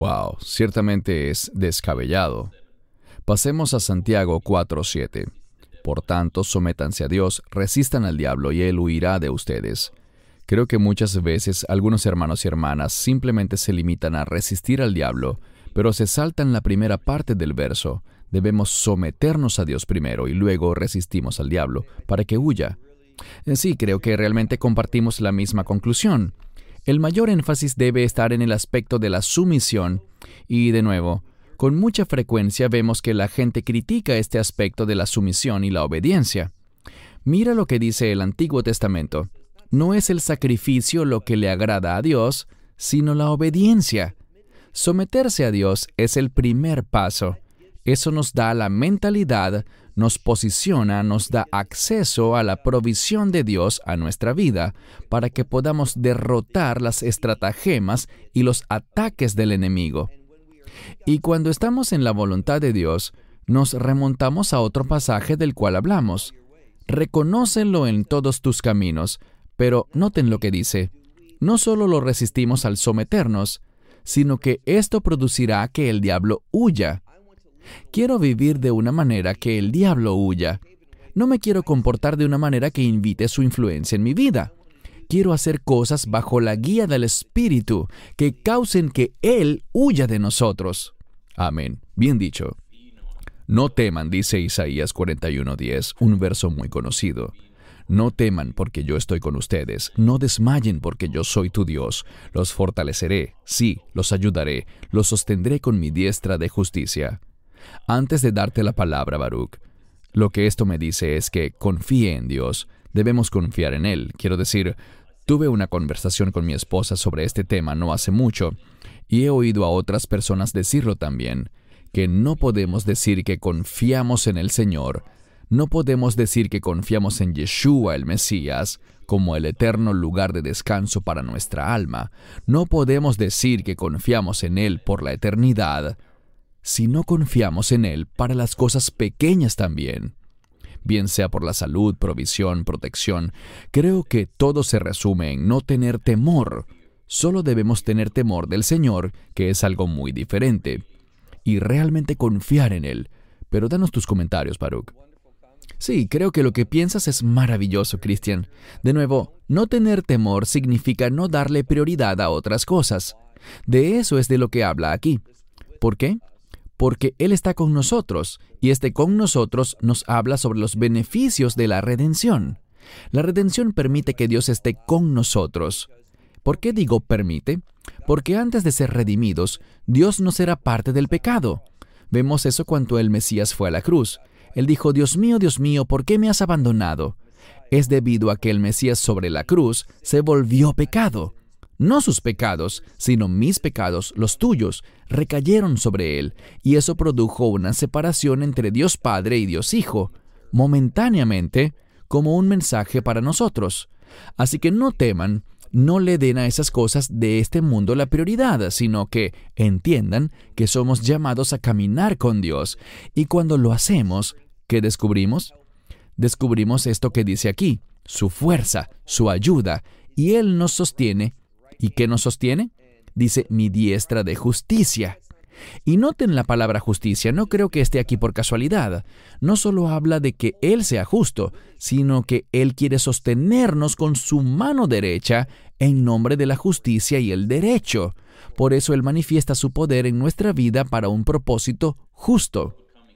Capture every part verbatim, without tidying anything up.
Wow, ciertamente es descabellado. Pasemos a Santiago cuatro siete. Por tanto, sométanse a Dios, resistan al diablo y él huirá de ustedes. Creo que muchas veces algunos hermanos y hermanas simplemente se limitan a resistir al diablo, pero se saltan la primera parte del verso. Debemos someternos a Dios primero y luego resistimos al diablo para que huya. Sí, creo que realmente compartimos la misma conclusión. El mayor énfasis debe estar en el aspecto de la sumisión y, de nuevo, con mucha frecuencia vemos que la gente critica este aspecto de la sumisión y la obediencia. Mira lo que dice el Antiguo Testamento. No es el sacrificio lo que le agrada a Dios, sino la obediencia. Someterse a Dios es el primer paso. Eso nos da la mentalidad, nos posiciona, nos da acceso a la provisión de Dios a nuestra vida para que podamos derrotar las estratagemas y los ataques del enemigo. Y cuando estamos en la voluntad de Dios, nos remontamos a otro pasaje del cual hablamos. Reconócenlo en todos tus caminos, pero noten lo que dice. No solo lo resistimos al someternos, sino que esto producirá que el diablo huya. Quiero vivir de una manera que el diablo huya. No me quiero comportar de una manera que invite su influencia en mi vida. Quiero hacer cosas bajo la guía del Espíritu que causen que Él huya de nosotros. Amén. Bien dicho. No teman, dice Isaías cuarenta y uno diez, un verso muy conocido. No teman porque yo estoy con ustedes. No desmayen porque yo soy tu Dios. Los fortaleceré. Sí, los ayudaré. Los sostendré con mi diestra de justicia. Antes de darte la palabra, Baruch, lo que esto me dice es que confíe en Dios. Debemos confiar en Él. Quiero decir, tuve una conversación con mi esposa sobre este tema no hace mucho, y he oído a otras personas decirlo también, que no podemos decir que confiamos en el Señor, no podemos decir que confiamos en Yeshua el Mesías, como el eterno lugar de descanso para nuestra alma. No podemos decir que confiamos en Él por la eternidad, si no confiamos en Él para las cosas pequeñas también. Bien sea por la salud, provisión, protección, creo que todo se resume en no tener temor. Solo debemos tener temor del Señor, que es algo muy diferente, y realmente confiar en Él. Pero danos tus comentarios, Baruch. Sí, creo que lo que piensas es maravilloso, Cristian. De nuevo, no tener temor significa no darle prioridad a otras cosas. De eso es de lo que habla aquí. ¿Por qué? Porque Él está con nosotros, y este con nosotros nos habla sobre los beneficios de la redención. La redención permite que Dios esté con nosotros. ¿Por qué digo permite? Porque antes de ser redimidos, Dios nos era parte del pecado. Vemos eso cuando el Mesías fue a la cruz. Él dijo, Dios mío, Dios mío, ¿por qué me has abandonado? Es debido a que el Mesías sobre la cruz se volvió pecado. No sus pecados, sino mis pecados, los tuyos, recayeron sobre Él, y eso produjo una separación entre Dios Padre y Dios Hijo, momentáneamente, como un mensaje para nosotros. Así que no teman, no le den a esas cosas de este mundo la prioridad, sino que entiendan que somos llamados a caminar con Dios. Y cuando lo hacemos, ¿qué descubrimos? Descubrimos esto que dice aquí, su fuerza, su ayuda, y Él nos sostiene. ¿Y qué nos sostiene? Dice, mi diestra de justicia. Y noten la palabra justicia, no creo que esté aquí por casualidad. No solo habla de que Él sea justo, sino que Él quiere sostenernos con su mano derecha en nombre de la justicia y el derecho. Por eso Él manifiesta su poder en nuestra vida para un propósito justo.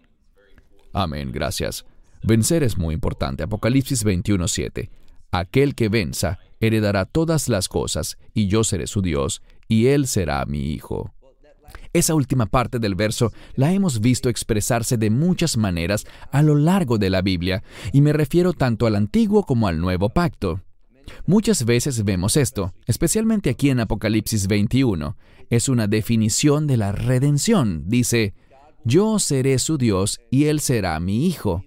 Amén, gracias. Vencer es muy importante. Apocalipsis veintiuno siete. Aquel que venza heredará todas las cosas, y yo seré su Dios, y Él será mi hijo. Esa última parte del verso la hemos visto expresarse de muchas maneras a lo largo de la Biblia, y me refiero tanto al Antiguo como al Nuevo Pacto. Muchas veces vemos esto, especialmente aquí en Apocalipsis veintiuno. Es una definición de la redención. Dice, yo seré su Dios y Él será mi hijo.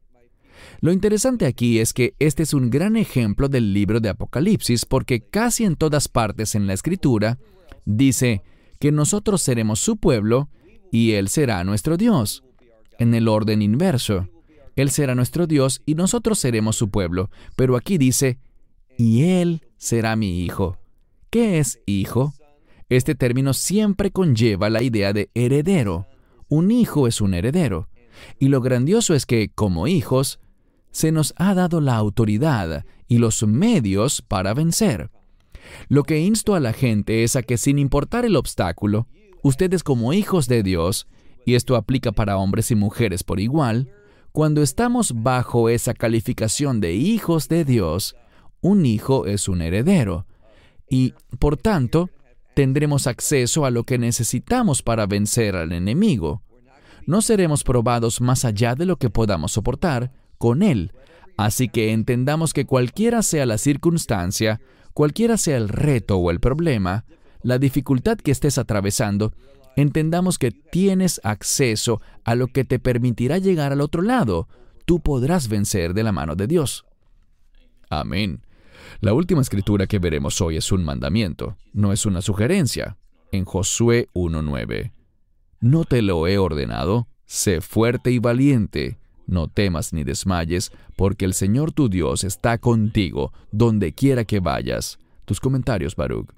Lo interesante aquí es que este es un gran ejemplo del libro de Apocalipsis porque casi en todas partes en la Escritura dice que nosotros seremos su pueblo y Él será nuestro Dios. En el orden inverso, Él será nuestro Dios y nosotros seremos su pueblo. Pero aquí dice, y Él será mi hijo. ¿Qué es hijo? Este término siempre conlleva la idea de heredero. Un hijo es un heredero. Y lo grandioso es que, como hijos, se nos ha dado la autoridad y los medios para vencer. Lo que insto a la gente es a que, sin importar el obstáculo, ustedes como hijos de Dios, y esto aplica para hombres y mujeres por igual, cuando estamos bajo esa calificación de hijos de Dios, un hijo es un heredero, y, por tanto, tendremos acceso a lo que necesitamos para vencer al enemigo. No seremos probados más allá de lo que podamos soportar con él, así que entendamos que cualquiera sea la circunstancia, cualquiera sea el reto o el problema, la dificultad que estés atravesando, entendamos que tienes acceso a lo que te permitirá llegar al otro lado. Tú podrás vencer de la mano de Dios. Amén. La última escritura que veremos hoy es un mandamiento, no es una sugerencia. En Josué uno nueve. ¿No te lo he ordenado? Sé fuerte y valiente. No temas ni desmayes, porque el Señor tu Dios está contigo, donde quiera que vayas. Tus comentarios, Baruch.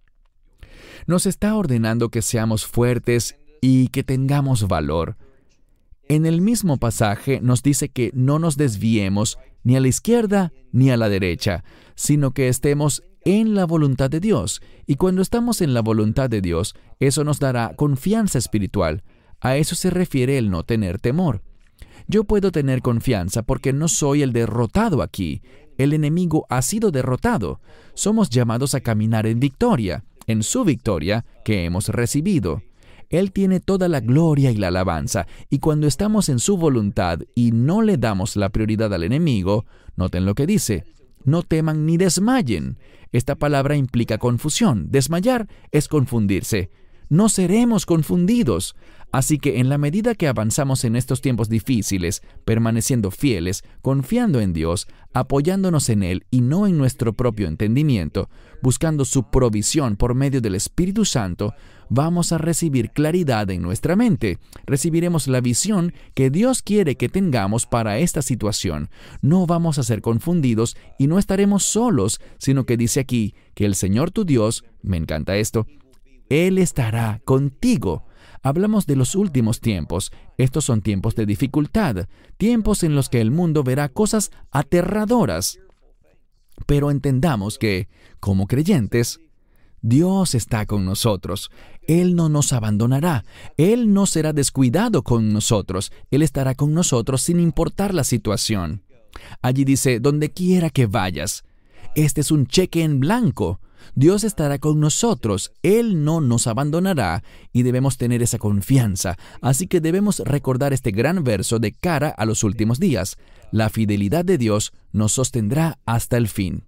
Nos está ordenando que seamos fuertes y que tengamos valor. En el mismo pasaje nos dice que no nos desviemos ni a la izquierda ni a la derecha, sino que estemos en la voluntad de Dios. Y cuando estamos en la voluntad de Dios, eso nos dará confianza espiritual. A eso se refiere el no tener temor. Yo puedo tener confianza porque no soy el derrotado aquí. El enemigo ha sido derrotado. Somos llamados a caminar en victoria, en su victoria que hemos recibido. Él tiene toda la gloria y la alabanza, y cuando estamos en su voluntad y no le damos la prioridad al enemigo, noten lo que dice, no teman ni desmayen. Esta palabra implica confusión. Desmayar es confundirse. No seremos confundidos. Así que en la medida que avanzamos en estos tiempos difíciles, permaneciendo fieles, confiando en Dios, apoyándonos en Él y no en nuestro propio entendimiento, buscando su provisión por medio del Espíritu Santo, vamos a recibir claridad en nuestra mente. Recibiremos la visión que Dios quiere que tengamos para esta situación. No vamos a ser confundidos y no estaremos solos, sino que dice aquí que el Señor tu Dios, me encanta esto, Él estará contigo. Hablamos de los últimos tiempos. Estos son tiempos de dificultad, tiempos en los que el mundo verá cosas aterradoras. Pero entendamos que, como creyentes, Dios está con nosotros. Él no nos abandonará. Él no será descuidado con nosotros. Él estará con nosotros sin importar la situación. Allí dice, donde quiera que vayas. Este es un cheque en blanco. Dios estará con nosotros, Él no nos abandonará y debemos tener esa confianza. Así que debemos recordar este gran verso de cara a los últimos días. La fidelidad de Dios nos sostendrá hasta el fin.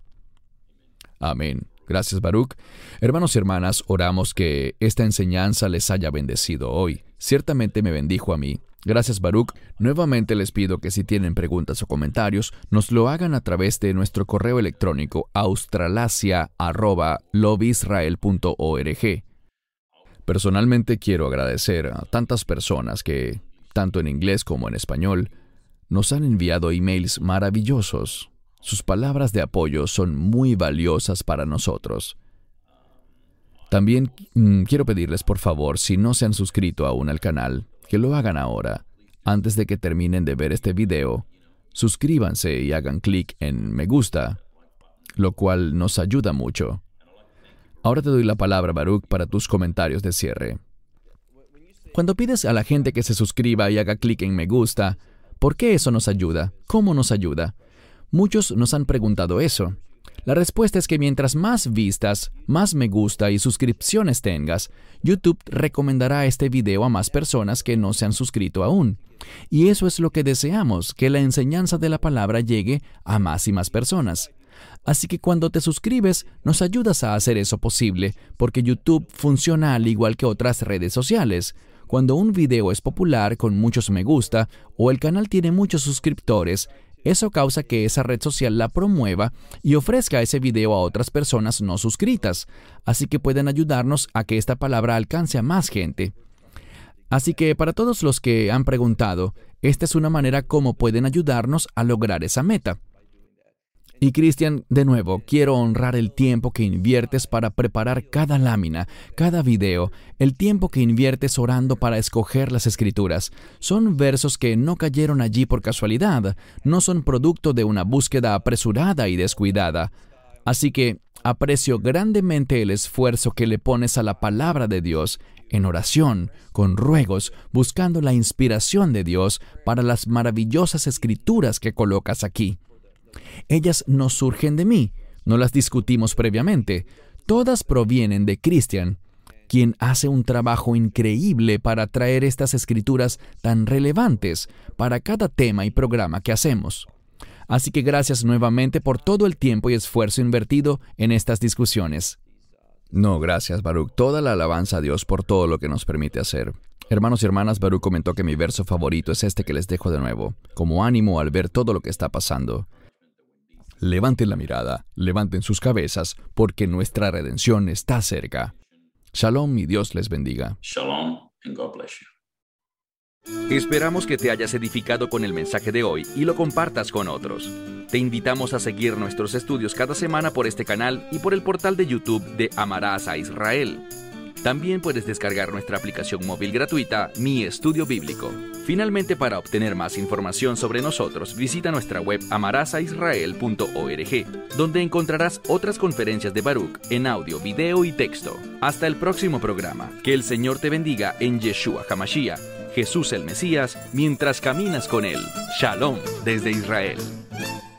Amén. Gracias, Baruch. Hermanos y hermanas, oramos que esta enseñanza les haya bendecido hoy. Ciertamente me bendijo a mí. Gracias, Baruch. Nuevamente les pido que si tienen preguntas o comentarios, nos lo hagan a través de nuestro correo electrónico australasia arroba lobisrael punto org. Personalmente quiero agradecer a tantas personas que, tanto en inglés como en español, nos han enviado emails maravillosos. Sus palabras de apoyo son muy valiosas para nosotros. También mmm, quiero pedirles, por favor, si no se han suscrito aún al canal, que lo hagan ahora. Antes de que terminen de ver este video, suscríbanse y hagan clic en me gusta, lo cual nos ayuda mucho. Ahora te doy la palabra, Baruch, para tus comentarios de cierre. Cuando pides a la gente que se suscriba y haga clic en me gusta, ¿por qué eso nos ayuda? ¿Cómo nos ayuda? Muchos nos han preguntado eso. La respuesta es que mientras más vistas, más me gusta y suscripciones tengas, YouTube recomendará este video a más personas que no se han suscrito aún. Y eso es lo que deseamos, que la enseñanza de la palabra llegue a más y más personas. Así que cuando te suscribes, nos ayudas a hacer eso posible, porque YouTube funciona al igual que otras redes sociales. Cuando un video es popular con muchos me gusta o el canal tiene muchos suscriptores, eso causa que esa red social la promueva y ofrezca ese video a otras personas no suscritas. Así que pueden ayudarnos a que esta palabra alcance a más gente. Así que para todos los que han preguntado, esta es una manera como pueden ayudarnos a lograr esa meta. Y Cristian, de nuevo, quiero honrar el tiempo que inviertes para preparar cada lámina, cada video, el tiempo que inviertes orando para escoger las escrituras. Son versos que no cayeron allí por casualidad, no son producto de una búsqueda apresurada y descuidada. Así que aprecio grandemente el esfuerzo que le pones a la palabra de Dios, en oración, con ruegos, buscando la inspiración de Dios para las maravillosas escrituras que colocas aquí. Ellas no surgen de mí, no las discutimos previamente. Todas provienen de Cristian, quien hace un trabajo increíble para traer estas escrituras tan relevantes para cada tema y programa que hacemos. Así que gracias nuevamente por todo el tiempo y esfuerzo invertido en estas discusiones. No, gracias, Baruch. Toda la alabanza a Dios por todo lo que nos permite hacer. Hermanos y hermanas, Baruch comentó que mi verso favorito es este que les dejo de nuevo, como ánimo al ver todo lo que está pasando. Levanten la mirada, levanten sus cabezas, porque nuestra redención está cerca. Shalom y Dios les bendiga. Shalom and God bless you. Esperamos que te hayas edificado con el mensaje de hoy y lo compartas con otros. Te invitamos a seguir nuestros estudios cada semana por este canal y por el portal de YouTube de Amarás a Israel. También puedes descargar nuestra aplicación móvil gratuita, Mi Estudio Bíblico. Finalmente, para obtener más información sobre nosotros, visita nuestra web amarás a israel punto org, donde encontrarás otras conferencias de Baruch en audio, video y texto. Hasta el próximo programa. Que el Señor te bendiga en Yeshua HaMashiach, Jesús el Mesías, mientras caminas con Él. Shalom desde Israel.